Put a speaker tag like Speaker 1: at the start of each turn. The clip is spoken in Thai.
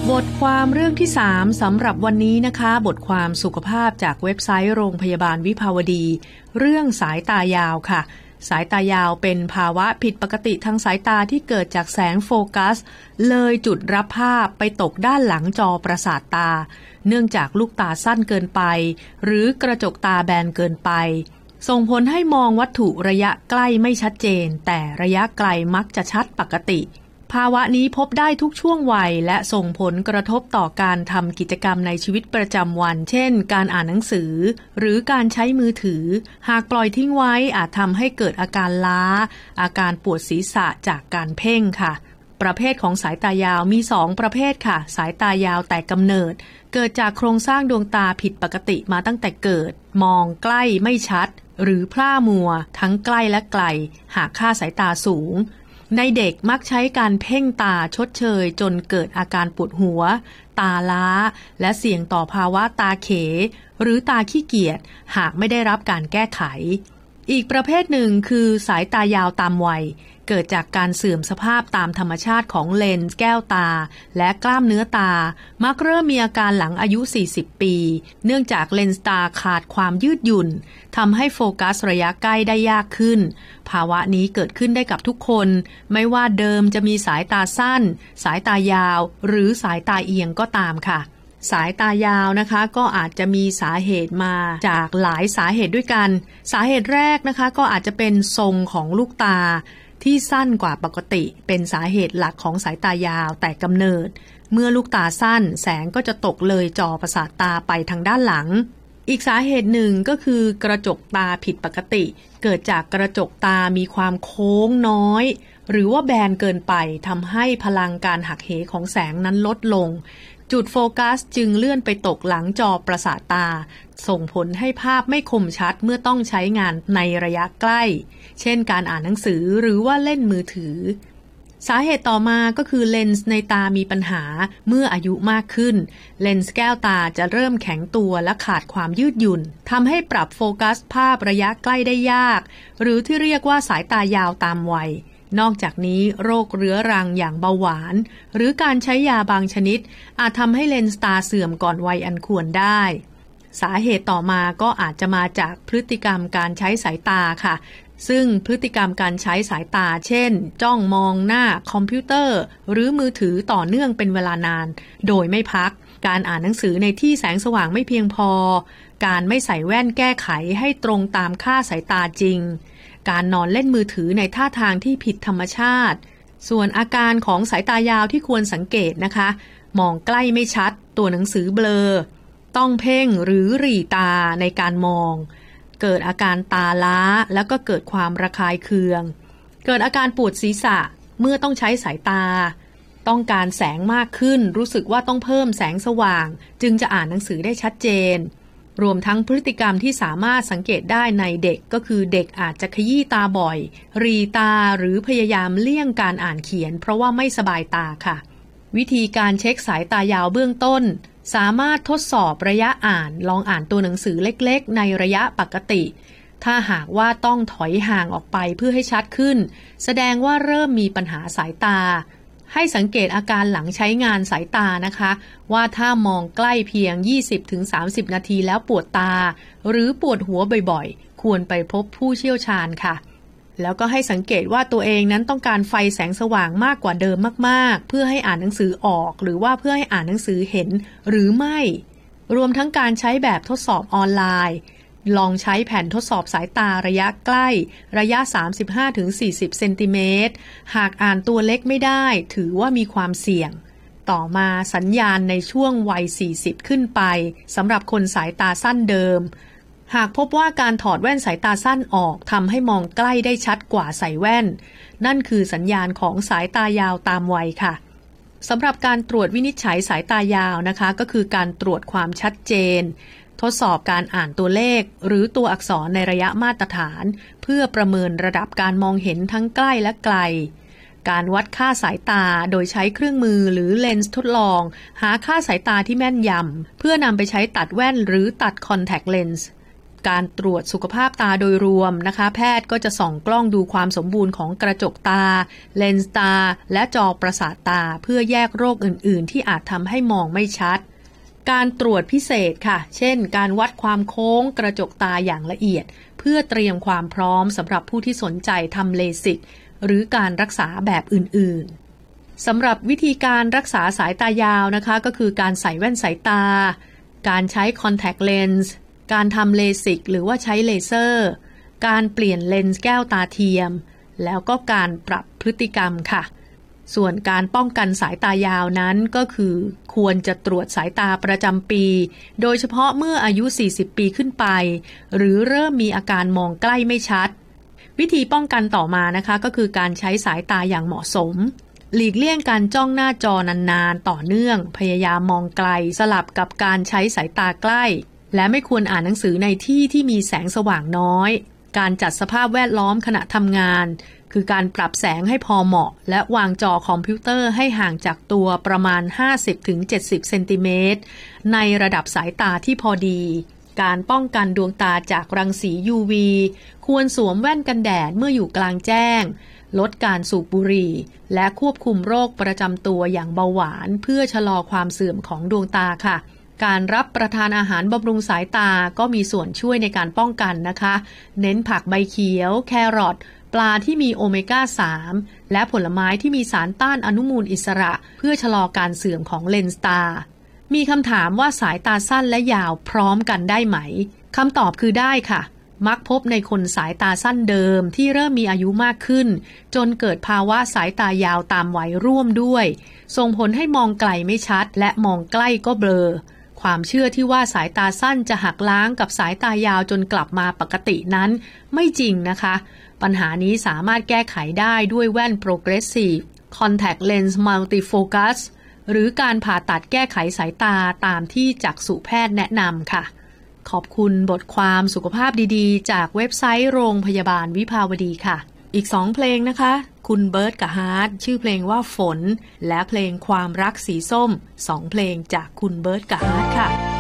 Speaker 1: บทความเรื่องที่3สำหรับวันนี้นะคะบทความสุขภาพจากเว็บไซต์โรงพยาบาลวิภาวดีเรื่องสายตายาวค่ะสายตายาวเป็นภาวะผิดปกติทางสายตาที่เกิดจากแสงโฟกัสเลยจุดรับภาพไปตกด้านหลังจอประสาทตาเนื่องจากลูกตาสั้นเกินไปหรือกระจกตาแบนเกินไปส่งผลให้มองวัตถุระยะใกล้ไม่ชัดเจนแต่ระยะไกลมักจะชัดปกติภาวะนี้พบได้ทุกช่วงวัยและส่งผลกระทบต่อการทำกิจกรรมในชีวิตประจำวันเช่นการอ่านหนังสือหรือการใช้มือถือหากปล่อยทิ้งไว้อาจทำให้เกิดอาการล้าอาการปวดศีรษะจากการเพ่งค่ะประเภทของสายตายาวมี2ประเภทค่ะสายตายาวแต่กำเนิดเกิดจากโครงสร้างดวงตาผิดปกติมาตั้งแต่เกิดมองใกล้ไม่ชัดหรือพร่ามัวทั้งใกล้และไกลหากค่าสายตาสูงในเด็กมักใช้การเพ่งตาชดเชยจนเกิดอาการปวดหัวตาล้าและเสี่ยงต่อภาวะตาเขหรือตาขี้เกียจหากไม่ได้รับการแก้ไขอีกประเภทหนึ่งคือสายตายาวตามวัยเกิดจากการเสื่อมสภาพตามธรรมชาติของเลนส์แก้วตาและกล้ามเนื้อตามักเริ่มมีอาการหลังอายุ40ปีเนื่องจากเลนส์ตาขาดความยืดหยุ่นทำให้โฟกัสระยะใกล้ได้ยากขึ้นภาวะนี้เกิดขึ้นได้กับทุกคนไม่ว่าเดิมจะมีสายตาสั้นสายตายาวหรือสายตาเอียงก็ตามค่ะสายตายาวนะคะก็อาจจะมีสาเหตุมาจากหลายสาเหตุด้วยกันสาเหตุแรกนะคะก็อาจจะเป็นทรงของลูกตาที่สั้นกว่าปกติเป็นสาเหตุหลักของสายตายาวแต่กำเนิดเมื่อลูกตาสั้นแสงก็จะตกเลยจอประสาทตาไปทางด้านหลังอีกสาเหตุหนึ่งก็คือกระจกตาผิดปกติเกิดจากกระจกตามีความโค้งน้อยหรือว่าแบนเกินไปทำให้พลังการหักเหของแสงนั้นลดลงจุดโฟกัสจึงเลื่อนไปตกหลังจอประสาทตาส่งผลให้ภาพไม่คมชัดเมื่อต้องใช้งานในระยะใกล้เช่นการอ่านหนังสือหรือว่าเล่นมือถือสาเหตุต่อมาก็คือเลนส์ในตามีปัญหาเมื่ออายุมากขึ้นเลนส์แก้วตาจะเริ่มแข็งตัวและขาดความยืดหยุ่นทำให้ปรับโฟกัสภาพระยะใกล้ได้ยากหรือที่เรียกว่าสายตายาวตามวัยนอกจากนี้โรคเรื้อรังอย่างเบาหวานหรือการใช้ยาบางชนิดอาจทำให้เลนส์ตาเสื่อมก่อนวัยอันควรได้สาเหตุต่อมาก็อาจจะมาจากพฤติกรรมการใช้สายตาค่ะซึ่งพฤติกรรมการใช้สายตาเช่นจ้องมองหน้าคอมพิวเตอร์หรือมือถือต่อเนื่องเป็นเวลานานโดยไม่พักการอ่านหนังสือในที่แสงสว่างไม่เพียงพอการไม่ใส่แว่นแก้ไขให้ตรงตามค่าสายตาจริงการนอนเล่นมือถือในท่าทางที่ผิดธรรมชาติส่วนอาการของสายตายาวที่ควรสังเกตนะคะมองใกล้ไม่ชัดตัวหนังสือเบลอต้องเพ่งหรือหรี่ตาในการมองเกิดอาการตาล้าแล้วก็เกิดความระคายเคืองเกิดอาการปวดศีรษะเมื่อต้องใช้สายตาต้องการแสงมากขึ้นรู้สึกว่าต้องเพิ่มแสงสว่างจึงจะอ่านหนังสือได้ชัดเจนรวมทั้งพฤติกรรมที่สามารถสังเกตได้ในเด็กก็คือเด็กอาจจะขยี้ตาบ่อยหรี่ตาหรือพยายามเลี่ยงการอ่านเขียนเพราะว่าไม่สบายตาค่ะวิธีการเช็คสายตายาวเบื้องต้นสามารถทดสอบระยะอ่านลองอ่านตัวหนังสือเล็กๆในระยะปกติถ้าหากว่าต้องถอยห่างออกไปเพื่อให้ชัดขึ้นแสดงว่าเริ่มมีปัญหาสายตาให้สังเกตอาการหลังใช้งานสายตานะคะว่าถ้ามองใกล้เพียง 20-30 นาทีแล้วปวดตาหรือปวดหัวบ่อยๆควรไปพบผู้เชี่ยวชาญค่ะแล้วก็ให้สังเกตว่าตัวเองนั้นต้องการไฟแสงสว่างมากกว่าเดิมมากๆเพื่อให้อ่านหนังสือออกหรือว่าเพื่อให้อ่านหนังสือเห็นหรือไม่รวมทั้งการใช้แบบทดสอบออนไลน์ลองใช้แผ่นทดสอบสายตาระยะใกล้ระยะ 35-40 เซนติเมตรหากอ่านตัวเล็กไม่ได้ถือว่ามีความเสี่ยงต่อมาสัญญาณในช่วงวัย 40 ขึ้นไปสำหรับคนสายตาสั้นเดิมหากพบว่าการถอดแว่นสายตาสั้นออกทำให้มองใกล้ได้ชัดกว่าใส่แว่นนั่นคือสัญญาณของสายตายาวตามวัยค่ะสำหรับการตรวจวินิจฉัยสายตายาวนะคะก็คือการตรวจความชัดเจนทดสอบการอ่านตัวเลขหรือตัวอักษรในระยะมาตรฐานเพื่อประเมินระดับการมองเห็นทั้งใกล้และไกลการวัดค่าสายตาโดยใช้เครื่องมือหรือเลนส์ทดลองหาค่าสายตาที่แม่นยำเพื่อนำไปใช้ตัดแว่นหรือตัดคอนแทคเลนส์การตรวจสุขภาพตาโดยรวมนะคะแพทย์ก็จะส่องกล้องดูความสมบูรณ์ของกระจกตาเลนส์ตาและจอประสาทตาเพื่อแยกโรคอื่นๆที่อาจทำให้มองไม่ชัดการตรวจพิเศษค่ะเช่นการวัดความโค้งกระจกตาอย่างละเอียดเพื่อเตรียมความพร้อมสำหรับผู้ที่สนใจทำเลสิกหรือการรักษาแบบอื่นๆสำหรับวิธีการรักษาสายตายาวนะคะก็คือการใส่แว่นสายตาการใช้คอนแทคเลนส์การทำเลสิกหรือว่าใช้เลเซอร์การเปลี่ยนเลนส์แก้วตาเทียมแล้วก็การปรับพฤติกรรมค่ะส่วนการป้องกันสายตายาวนั้นก็คือควรจะตรวจสายตาประจำปีโดยเฉพาะเมื่ออายุ40ปีขึ้นไปหรือเริ่มมีอาการมองใกล้ไม่ชัดวิธีป้องกันต่อมานะคะก็คือการใช้สายตาอย่างเหมาะสมหลีกเลี่ยงการจ้องหน้าจอนานๆต่อเนื่องพยายามมองไกลสลับกับการใช้สายตาใกล้และไม่ควรอ่านหนังสือในที่ที่มีแสงสว่างน้อยการจัดสภาพแวดล้อมขณะทำงานคือการปรับแสงให้พอเหมาะและวางจอคอมพิวเตอร์ให้ห่างจากตัวประมาณ 50-70 เซนติเมตรในระดับสายตาที่พอดีการป้องกันดวงตาจากรังสี UV ควรสวมแว่นกันแดดเมื่ออยู่กลางแจ้งลดการสูบบุหรี่และควบคุมโรคประจำตัวอย่างเบาหวานเพื่อชะลอความเสื่อมของดวงตาค่ะการรับประทานอาหารบำรุงสายตาก็มีส่วนช่วยในการป้องกันนะคะเน้นผักใบเขียวแครอทปลาที่มีโอเมก้า 3 และผลไม้ที่มีสารต้านอนุมูลอิสระเพื่อชะลอการเสื่อมของเลนส์ตามีคำถามว่าสายตาสั้นและยาวพร้อมกันได้ไหมคำตอบคือได้ค่ะมักพบในคนสายตาสั้นเดิมที่เริ่มมีอายุมากขึ้นจนเกิดภาวะสายตายาวตามวัยร่วมด้วยส่งผลให้มองไกลไม่ชัดและมองใกล้ก็เบลอความเชื่อที่ว่าสายตาสั้นจะหักล้างกับสายตายาวจนกลับมาปกตินั้นไม่จริงนะคะปัญหานี้สามารถแก้ไขได้ด้วยแว่น Progressive Contact Lens Multifocus หรือการผ่าตัดแก้ไขสายตาตามที่จักษุแพทย์แนะนำค่ะขอบคุณบทความสุขภาพดีๆจากเว็บไซต์โรงพยาบาลวิภาวดีค่ะอีก2เพลงนะคะคุณเบิร์ตกับฮาร์ทชื่อเพลงว่าฝนและเพลงความรักสีส้ม2เพลงจากคุณเบิร์ตกับฮาร์ทค่ะ